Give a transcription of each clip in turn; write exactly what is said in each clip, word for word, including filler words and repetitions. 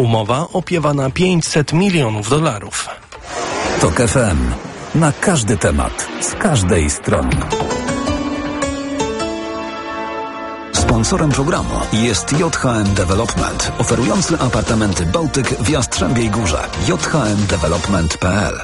Umowa opiewa na pięćset milionów dolarów. Tok F M. Na każdy temat, z każdej strony. Sponsorem programu jest J H M Development, oferujący apartamenty Bałtyk w Jastrzębiej Górze. j h m development kropka p l.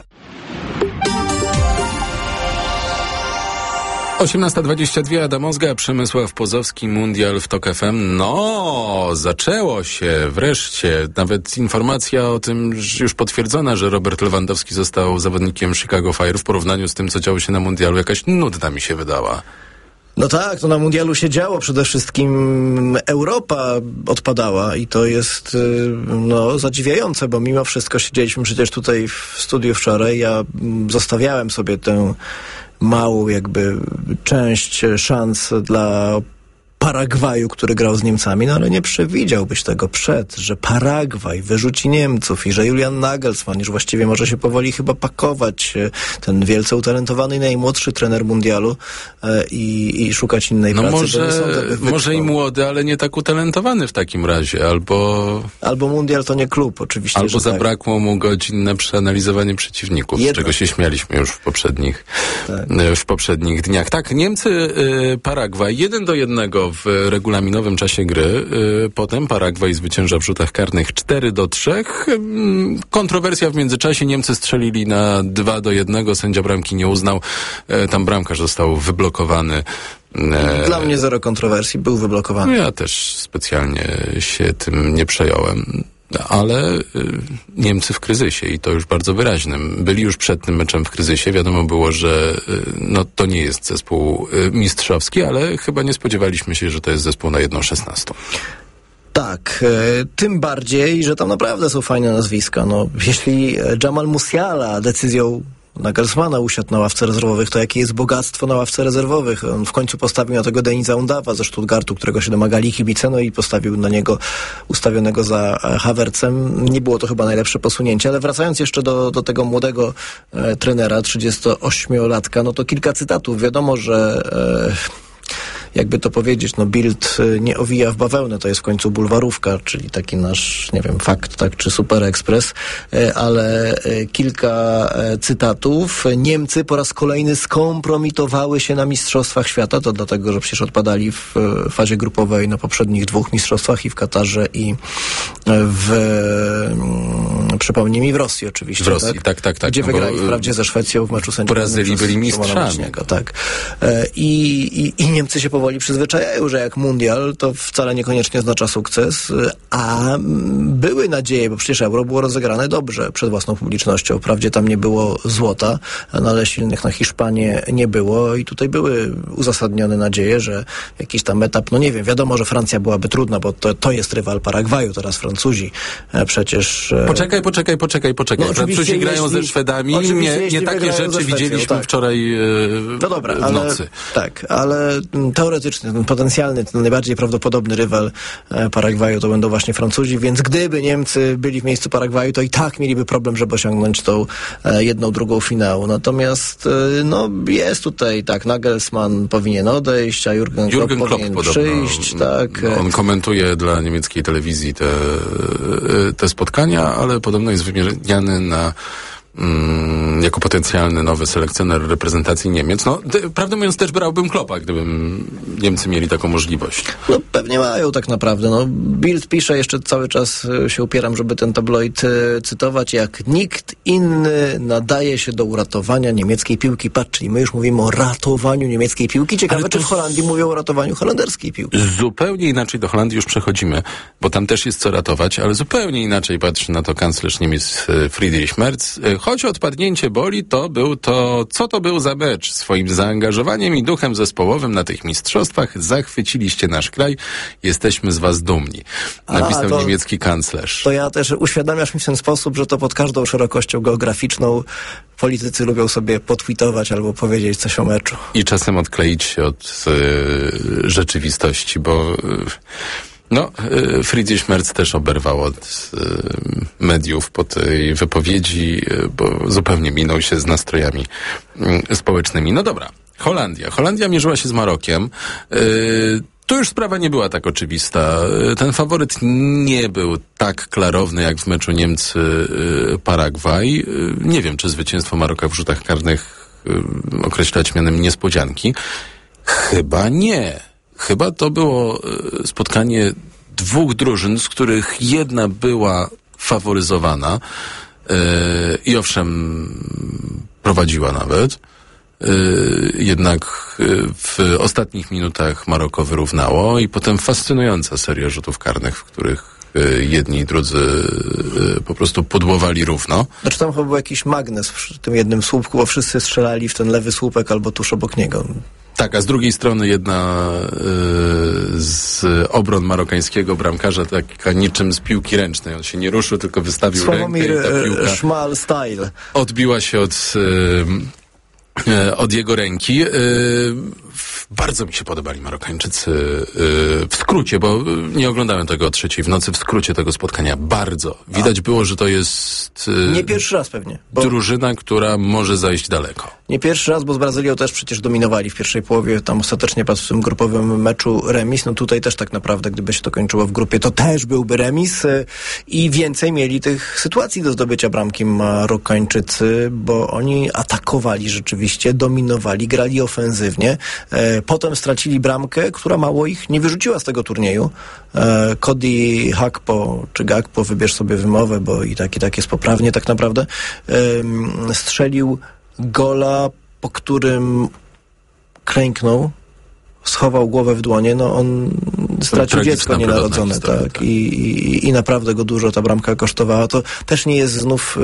osiemnasta dwadzieścia dwa, Adam Ozga, Przemysław Pozowski, Mundial w Tok F M. No, zaczęło się wreszcie. Nawet informacja o tym już potwierdzona, że Robert Lewandowski został zawodnikiem Chicago Fire w porównaniu z tym, co działo się na Mundialu. Jakaś nudna mi się wydała. No tak, to na Mundialu się działo. Przede wszystkim Europa odpadała i to jest no zadziwiające, bo mimo wszystko siedzieliśmy przecież tutaj w studiu wczoraj. Ja zostawiałem sobie tę małą jakby część szans dla Paragwaju, który grał z Niemcami, no ale nie przewidziałbyś tego przed, że Paragwaj wyrzuci Niemców i że Julian Nagelsmann już właściwie może się powoli chyba pakować, ten wielce utalentowany najmłodszy trener mundialu e, i, i szukać innej no pracy. Może, sądzę, może i młody, ale nie tak utalentowany w takim razie, albo... Albo mundial to nie klub, oczywiście. Albo że zabrakło tak. mu godzin na przeanalizowanie przeciwników, Jedno. z czego się śmialiśmy już w poprzednich, tak. w poprzednich dniach. Tak, Niemcy, y, Paragwaj, jeden do jednego w regulaminowym czasie gry. Potem Paragwaj zwycięża w rzutach karnych cztery do trzech. Kontrowersja w międzyczasie. Niemcy strzelili na dwa do jednego. Sędzia bramki nie uznał. Tam bramkarz został wyblokowany. Dla mnie zero kontrowersji. Był wyblokowany. Ja też specjalnie się tym nie przejąłem. Ale y, Niemcy w kryzysie i to już bardzo wyraźnym. Byli już przed tym meczem w kryzysie. Wiadomo było, że y, no, to nie jest zespół y, mistrzowski, ale chyba nie spodziewaliśmy się, że to jest zespół na jedną szesnastą. Tak, e, tym bardziej, że tam naprawdę są fajne nazwiska. No, jeśli Jamal Musiala decyzją Nagelsmana usiadł na ławce rezerwowych, to jakie jest bogactwo na ławce rezerwowych. On w końcu postawił na tego Denisa Undawa ze Stuttgartu, którego się domagali kibice, no i postawił na niego ustawionego za Havertzem. Nie było to chyba najlepsze posunięcie, ale wracając jeszcze do, do tego młodego e, trenera, trzydziestoośmiolatka, no to kilka cytatów. Wiadomo, że e, jakby to powiedzieć, no Bild nie owija w bawełnę, to jest w końcu bulwarówka, czyli taki nasz, nie wiem, Fakt, tak, czy Super Express, ale kilka cytatów. Niemcy po raz kolejny skompromitowały się na Mistrzostwach Świata, to dlatego, że przecież odpadali w fazie grupowej na poprzednich dwóch mistrzostwach i w Katarze i w, przypomnij mi, w Rosji oczywiście. W Rosji, tak, tak, tak. tak Gdzie no wygrali wprawdzie ze Szwecją w meczu sędziowym. Brazylii byli mistrzami. Tak. I, i, I Niemcy się powoli przyzwyczajają, że jak mundial, to wcale niekoniecznie oznacza sukces, a były nadzieje, bo przecież Euro było rozegrane dobrze przed własną publicznością. Wprawdzie tam nie było złota, no ale silnych na Hiszpanię nie było i tutaj były uzasadnione nadzieje, że jakiś tam etap, no nie wiem, wiadomo, że Francja byłaby trudna, bo to, to jest rywal Paragwaju, teraz Francuzi przecież... Poczekaj, poczekaj, poczekaj, poczekaj. No, Francuzi grają jeśli, ze Szwedami, nie, nie takie rzeczy widzieliśmy tak. wczoraj e, no dobra, w ale, nocy. Tak, ale teoretycznie ten potencjalny, ten najbardziej prawdopodobny rywal e, Paragwaju to będą właśnie Francuzi, więc gdyby Niemcy byli w miejscu Paragwaju, to i tak mieliby problem, żeby osiągnąć tą e, jedną, drugą finału. Natomiast e, no jest tutaj, tak, Nagelsmann powinien odejść, a Jurgen, Jurgen Klopp Klopp powinien podobno, przyjść. Tak. On komentuje dla niemieckiej telewizji te, te spotkania, ale podobno jest wymieniany na Mm, jako potencjalny nowy selekcjoner reprezentacji Niemiec. No, te, prawdę mówiąc, też brałbym Kloppa, gdybym Niemcy mieli taką możliwość. No pewnie mają tak naprawdę. No, Bild pisze, jeszcze cały czas się upieram, żeby ten tabloid e, cytować, jak nikt inny nadaje się do uratowania niemieckiej piłki. Patrz, czyli my już mówimy o ratowaniu niemieckiej piłki. Ciekawe, to... czy w Holandii mówią o ratowaniu holenderskiej piłki. Zupełnie inaczej do Holandii już przechodzimy, bo tam też jest co ratować, ale zupełnie inaczej patrzy na to kanclerz Niemiec Friedrich Merz. Choć odpadnięcie boli, to był to, co to był za mecz. Swoim zaangażowaniem i duchem zespołowym na tych mistrzostwach zachwyciliście nasz kraj. Jesteśmy z was dumni. Napisał A, to, niemiecki kanclerz. To ja też uświadamiasz mi w ten sposób, że to pod każdą szerokością geograficzną politycy lubią sobie potweetować albo powiedzieć coś o meczu. I czasem odkleić się od y, rzeczywistości, bo... Y, No, Friedrich Merz też oberwał od y, mediów po tej wypowiedzi, y, bo zupełnie minął się z nastrojami y, społecznymi. No dobra, Holandia. Holandia mierzyła się z Marokiem. Y, Tu już sprawa nie była tak oczywista. Ten faworyt nie był tak klarowny jak w meczu Niemcy-Paragwaj. Nie wiem, czy zwycięstwo Maroka w rzutach karnych określać mianem niespodzianki. Chyba nie. Chyba to było spotkanie dwóch drużyn, z których jedna była faworyzowana i owszem prowadziła nawet. Jednak w ostatnich minutach Maroko wyrównało i potem fascynująca seria rzutów karnych, w których jedni i drudzy po prostu podłowali równo. Znaczy tam chyba był jakiś magnes w tym jednym słupku, bo wszyscy strzelali w ten lewy słupek albo tuż obok niego. Tak, a z drugiej strony jedna y, z obron marokańskiego bramkarza, taka niczym z piłki ręcznej. On się nie ruszył, tylko wystawił Sławomir rękę i ta piłka Szmal style. odbiła się od... Y, od jego ręki. Bardzo mi się podobali Marokańczycy w skrócie, bo nie oglądałem tego o trzeciej w nocy, w skrócie tego spotkania. Bardzo. Widać było, że to jest... Nie pierwszy raz pewnie. Bo drużyna, która może zajść daleko. Nie pierwszy raz, bo z Brazylią też przecież dominowali w pierwszej połowie. Tam ostatecznie padł w tym grupowym meczu remis. No tutaj też tak naprawdę, gdyby się to kończyło w grupie, to też byłby remis i więcej mieli tych sytuacji do zdobycia bramki Marokańczycy, bo oni atakowali rzeczywiście, dominowali, grali ofensywnie. Potem stracili bramkę, która mało ich nie wyrzuciła z tego turnieju. Cody Gakpo, czy Gakpo, wybierz sobie wymowę, bo i tak, i tak jest poprawnie tak naprawdę, strzelił gola, po którym klęknął, schował głowę w dłonie, no on stracił dziecko nienarodzone, tak, I, i, i naprawdę go dużo ta bramka kosztowała. To też nie jest znów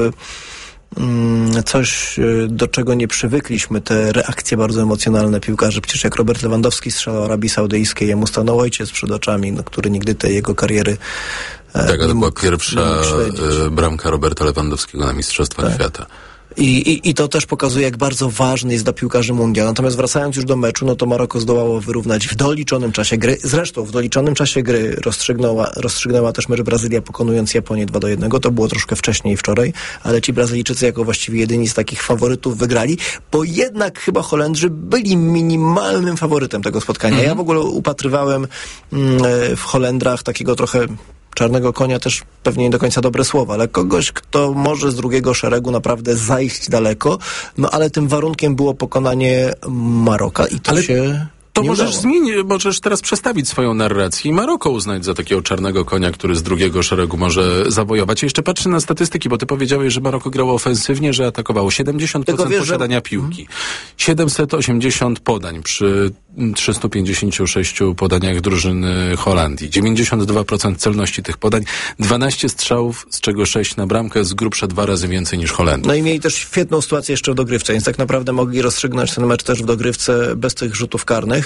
coś, do czego nie przywykliśmy, te reakcje bardzo emocjonalne piłkarzy. Przecież jak Robert Lewandowski strzelał Arabii Saudyjskiej, jemu stanął ojciec przed oczami, no, który nigdy tej jego kariery tak, ale to była pierwsza e, bramka Roberta Lewandowskiego na Mistrzostwach tak. Świata. I, i, I to też pokazuje, jak bardzo ważny jest dla piłkarzy mundial. Natomiast wracając już do meczu, no to Maroko zdołało wyrównać w doliczonym czasie gry. Zresztą w doliczonym czasie gry rozstrzygnęła, rozstrzygnęła też mecz Brazylia, pokonując Japonię dwa do jednego. To było troszkę wcześniej wczoraj, ale ci Brazylijczycy jako właściwie jedyni z takich faworytów wygrali, bo jednak chyba Holendrzy byli minimalnym faworytem tego spotkania. Mhm. Ja w ogóle upatrywałem mm, w Holendrach takiego trochę czarnego konia, też pewnie nie do końca dobre słowa, ale kogoś, kto może z drugiego szeregu naprawdę zajść daleko, no ale tym warunkiem było pokonanie Maroka i to ale się to nie możesz udało. zmienić, możesz teraz przestawić swoją narrację i Maroko uznać za takiego czarnego konia, który z drugiego szeregu może zawojować. Ja jeszcze patrzę na statystyki, bo ty powiedziałeś, że Maroko grało ofensywnie, że atakowało siedemdziesiąt procent wiesz, posiadania że... piłki. siedemset osiemdziesiąt podań przy trzystu pięćdziesięciu sześciu podaniach drużyny Holandii. dziewięćdziesiąt dwa procent celności tych podań. dwanaście strzałów, z czego sześć na bramkę, z grubsza dwa razy więcej niż Holendrzy. No i mieli też świetną sytuację jeszcze w dogrywce, więc tak naprawdę mogli rozstrzygnąć ten mecz też w dogrywce bez tych rzutów karnych.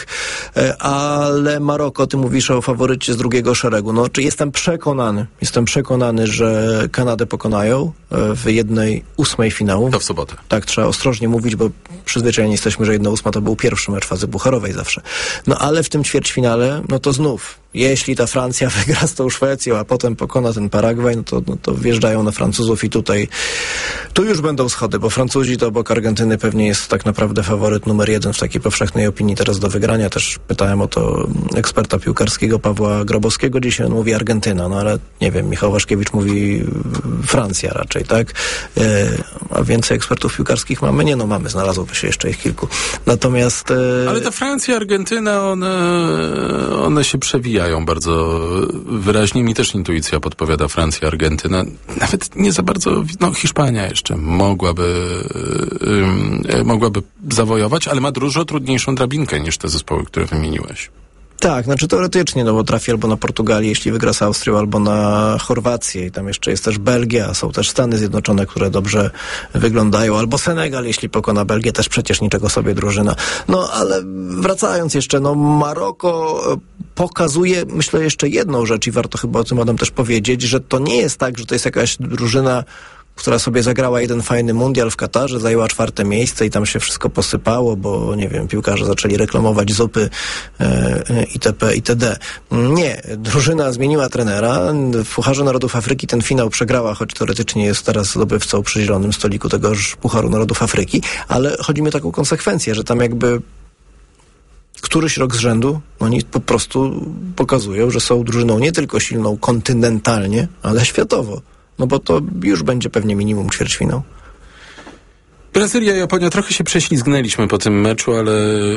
Ale Maroko, ty mówisz o faworycie z drugiego szeregu. No, czy jestem przekonany, jestem przekonany, że Kanadę pokonają w jednej ósmej finału. To w sobotę. Tak, trzeba ostrożnie mówić, bo przyzwyczajeni jesteśmy, że jedna ósma to był pierwszy mecz fazy pucharowej zawsze. No ale w tym ćwierćfinale, no to znów, jeśli ta Francja wygra z tą Szwecją, a potem pokona ten Paragwaj, no to, no to wjeżdżają na Francuzów i tutaj tu już będą schody, bo Francuzi to obok Argentyny pewnie jest tak naprawdę faworyt numer jeden w takiej powszechnej opinii teraz do wygrania. Też pytałem o to eksperta piłkarskiego Pawła Grobowskiego. Dzisiaj on mówi Argentyna, no ale nie wiem, Michał Waszkiewicz mówi Francja raczej, tak? E, a więcej ekspertów piłkarskich mamy? Nie, no mamy, znalazłoby się jeszcze ich kilku. Natomiast... E... Ale ta Francja, Argentyna, one, one się przewijają bardzo wyraźnie. Mi też intuicja podpowiada Francja, Argentyna. Nawet nie za bardzo, no Hiszpania jeszcze mogłaby yy, mogłaby zawojować, ale ma dużo trudniejszą drabinkę niż te zespoły, które wymieniłeś. Tak, znaczy teoretycznie, no bo trafi albo na Portugalię, jeśli wygra z Austrią, albo na Chorwację i tam jeszcze jest też Belgia, są też Stany Zjednoczone, które dobrze wyglądają, albo Senegal, jeśli pokona Belgię, też przecież niczego sobie drużyna. No ale wracając jeszcze, no Maroko pokazuje, myślę, jeszcze jedną rzecz i warto chyba o tym Adam też powiedzieć, że to nie jest tak, że to jest jakaś drużyna, która sobie zagrała jeden fajny mundial w Katarze, zajęła czwarte miejsce i tam się wszystko posypało, bo, nie wiem, piłkarze zaczęli reklamować zupy e, itp. itd. Nie. Drużyna zmieniła trenera. W Pucharze Narodów Afryki ten finał przegrała, choć teoretycznie jest teraz zdobywcą przy zielonym stoliku tegoż Pucharu Narodów Afryki, ale chodzi mi o taką konsekwencję, że tam jakby któryś rok z rzędu oni po prostu pokazują, że są drużyną nie tylko silną kontynentalnie, ale światowo. No bo to już będzie pewnie minimum ćwierćfinał. Brazylia, Japonia, trochę się prześlizgnęliśmy po tym meczu, ale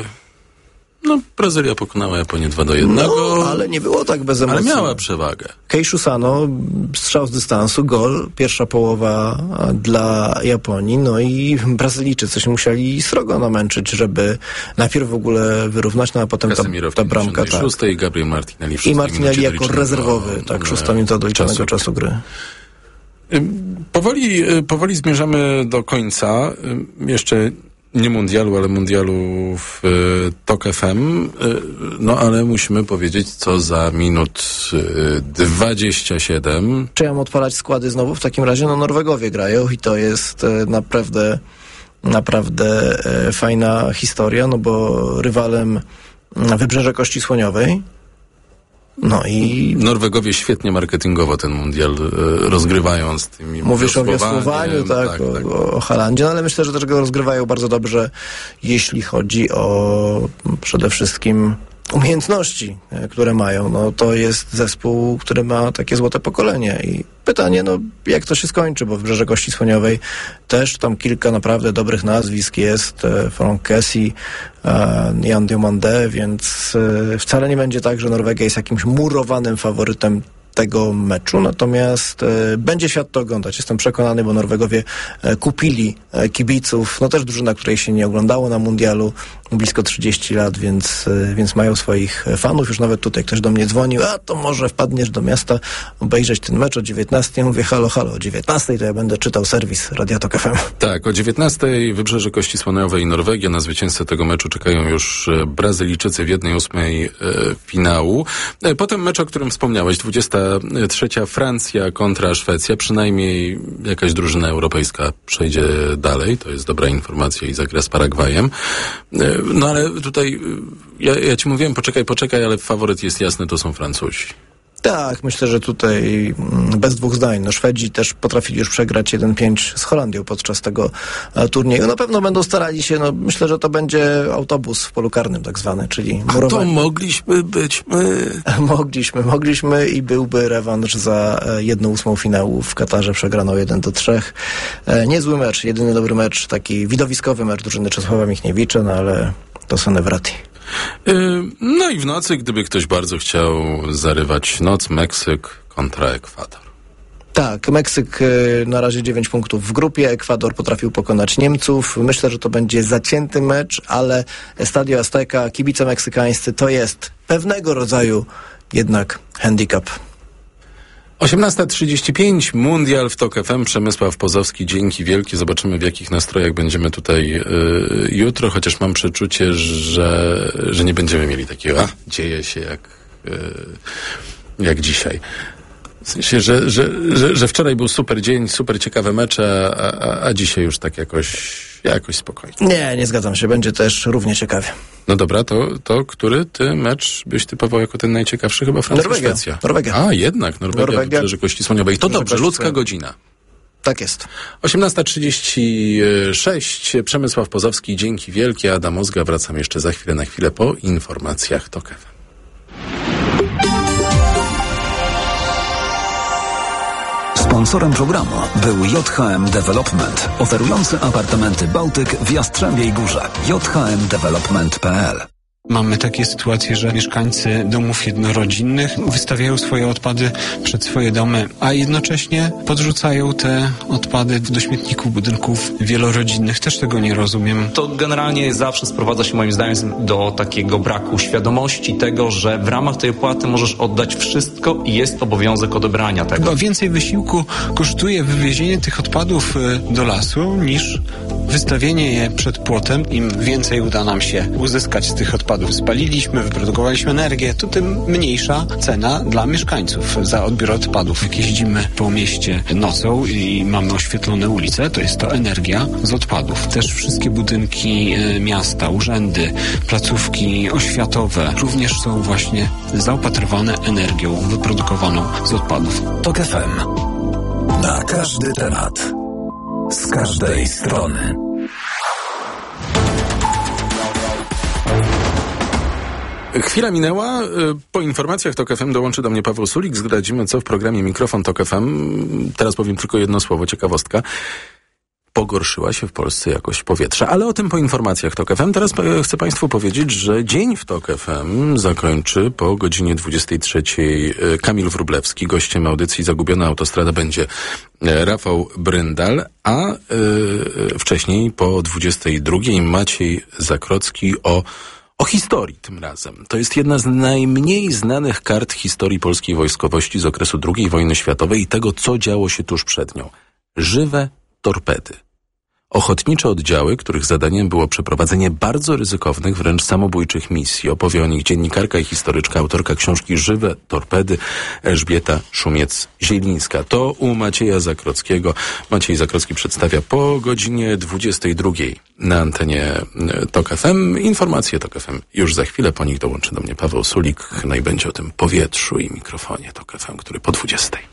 no Brazylia pokonała Japonię dwa do jednego. No, ale nie było tak bez emocji. Ale miała przewagę. Keishu Sano, strzał z dystansu, gol, pierwsza połowa dla Japonii, no i Brazylijczycy się musieli srogo namęczyć, żeby najpierw w ogóle wyrównać, no a potem ta, ta bramka. Tak. szóstej, Gabriel Martinelli w I Martinelli jako rezerwowy, tak, szósta minuta doliczonego czasu. czasu gry. Powoli, powoli zmierzamy do końca. Jeszcze nie mundialu, ale mundialu w y, Tok F M. Y, no ale musimy powiedzieć, co za minut y, dwadzieścia siedem. Czy ja mam odpalać składy znowu? W takim razie no Norwegowie grają i to jest y, naprawdę naprawdę y, fajna historia, no bo rywalem Wybrzeże Kości Słoniowej. No i Norwegowie świetnie marketingowo ten mundial y, rozgrywają z tymi mówisz o wiosłowaniu, tak, tak, o, tak. o Holandzie, no ale myślę, że też go rozgrywają bardzo dobrze, jeśli chodzi o przede wszystkim umiejętności, które mają. No to jest zespół, który ma takie złote pokolenie i pytanie, no jak to się skończy, bo w Wybrzeże Kości Słoniowej też tam kilka naprawdę dobrych nazwisk jest, Franck Kessie, Jan Diomande, więc wcale nie będzie tak, że Norwegia jest jakimś murowanym faworytem tego meczu, natomiast e, będzie świat to oglądać. Jestem przekonany, bo Norwegowie e, kupili e, kibiców, no też drużyna, której się nie oglądało na mundialu blisko trzydzieści lat, więc, e, więc mają swoich fanów. Już nawet tutaj ktoś do mnie dzwonił, a to może wpadniesz do miasta obejrzeć ten mecz o dziewiętnastej. Ja mówię, halo, halo, o dziewiętnastej to ja będę czytał serwis Radia Tok F M. Tak, o dziewiętnastej Wybrzeże Kości Słoniowej i Norwegia. Na zwycięzcę tego meczu czekają już Brazylijczycy w jednej ósmej e, finału. E, potem mecz, o którym wspomniałeś, dwudziesta trzecia Francja kontra Szwecja. Przynajmniej jakaś drużyna europejska przejdzie dalej. To jest dobra informacja i zagra z Paragwajem. No ale tutaj ja, ja ci mówiłem, poczekaj, poczekaj, ale faworyt jest jasny, to są Francuzi. Tak, myślę, że tutaj bez dwóch zdań. No, Szwedzi też potrafili już przegrać jeden pięć z Holandią podczas tego e, turnieju. Na pewno będą starali się, no myślę, że to będzie autobus w polu karnym tak zwany, czyli murowanie. A to mogliśmy być my. mogliśmy, mogliśmy i byłby rewanż za e, jedną ósmą finału w Katarze przegraną jeden do trzech. E, niezły mecz, jedyny dobry mecz, taki widowiskowy mecz drużyny Czesława Michniewicza, no ale to są Nevrati. No i w nocy, gdyby ktoś bardzo chciał zarywać noc, Meksyk kontra Ekwador. Tak, Meksyk na razie dziewięć punktów w grupie, Ekwador potrafił pokonać Niemców. Myślę, że to będzie zacięty mecz, ale Estadio Azteca, kibice meksykańscy, to jest pewnego rodzaju jednak handicap. osiemnasta trzydzieści pięć, mundial w Tok F M, Przemysław Pozowski, dzięki wielkie. Zobaczymy, w jakich nastrojach będziemy tutaj y, jutro, chociaż mam przeczucie, że, że nie będziemy mieli takiego, a dzieje się jak, y, jak dzisiaj. W sensie, że, że, że, że wczoraj był super dzień, super ciekawe mecze, a, a, a dzisiaj już tak jakoś, jakoś spokojnie. Nie, nie zgadzam się, będzie też równie ciekawie. No dobra, to, to który ty mecz byś typował jako ten najciekawszy? Chyba Francja-Szwecja. Norwegia. A, jednak, Norwegia, Norwegia. Wybrzeże Kości Słoniowej. To dobrze, ludzka godzina. Tak jest. osiemnasta trzydzieści sześć, Przemysław Pozowski, dzięki wielkie. Adam Ozga, wracam jeszcze za chwilę, na chwilę po informacjach Tok F M. Sponsorem programu był J H M Development, oferujący apartamenty Bałtyk w Jastrzębiej Górze. j h m development kropka p l. Mamy takie sytuacje, że mieszkańcy domów jednorodzinnych wystawiają swoje odpady przed swoje domy, a jednocześnie podrzucają te odpady do śmietników budynków wielorodzinnych. Też tego nie rozumiem. To generalnie zawsze sprowadza się moim zdaniem do takiego braku świadomości tego, że w ramach tej opłaty możesz oddać wszystko i jest obowiązek odebrania tego. Chyba więcej wysiłku kosztuje wywiezienie tych odpadów do lasu niż wystawienie je przed płotem. Im więcej uda nam się uzyskać z tych odpadów, spaliliśmy, wyprodukowaliśmy energię, to tym mniejsza cena dla mieszkańców za odbiór odpadów. Jak jeździmy po mieście nocą i mamy oświetlone ulice, to jest to energia z odpadów. Też wszystkie budynki miasta, urzędy, placówki oświatowe również są właśnie zaopatrywane energią wyprodukowaną z odpadów. Tok F M. Na każdy temat. Z każdej strony. Chwila minęła. Po informacjach TOK F M dołączy do mnie Paweł Sulik. Zdradzimy, co w programie Mikrofon TOK F M. Teraz powiem tylko jedno słowo, ciekawostka. Pogorszyła się w Polsce jakość powietrza, ale o tym po informacjach TOK F M. Teraz chcę Państwu powiedzieć, że dzień w TOK F M zakończy po godzinie dwudziestej trzeciej Kamil Wróblewski. Gościem audycji Zagubiona Autostrada będzie Rafał Bryndal, a yy, wcześniej po dwudziestej drugiej Maciej Zakrocki o O historii tym razem. To jest jedna z najmniej znanych kart historii polskiej wojskowości z okresu drugiej wojny światowej i tego, co działo się tuż przed nią. Żywe torpedy. Ochotnicze oddziały, których zadaniem było przeprowadzenie bardzo ryzykownych, wręcz samobójczych misji. Opowie o nich dziennikarka i historyczka, autorka książki Żywe torpedy, Elżbieta Szumiec-Zielińska. To u Macieja Zakrockiego. Maciej Zakrocki przedstawia po godzinie dwudziestej drugiej na antenie TOK F M. Informacje TOK F M już za chwilę. Po nich dołączy do mnie Paweł Sulik. No i będzie o tym powietrzu i mikrofonie TOK F M, który po dwudziestej.